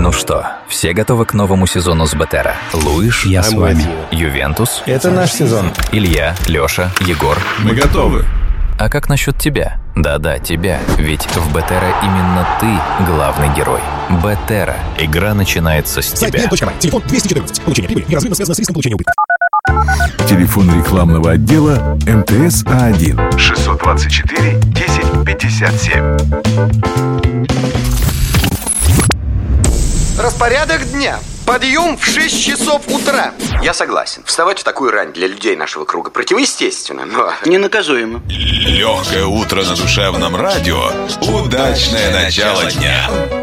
Ну что, все готовы к новому сезону с Бетера? Луиш, Я с вами. Ювентус, Это наш сезон. Илья, Лёша, Егор. Мы готовы. А как насчет тебя? Да-да, тебя. Ведь в Бетера именно ты главный герой. Бетера. Игра начинается с тебя. Сайт.ру. Телефон 214. Получение прибыли неразрывно связано с риском получения убытков. Телефон рекламного отдела МТС А1 624 10 57. Распорядок дня. Подъем в 6 часов утра. Я согласен. Вставать в такую рань для людей нашего круга противоестественно, но... Ненаказуемо. Легкое утро на душевном радио. Удачное начало дня.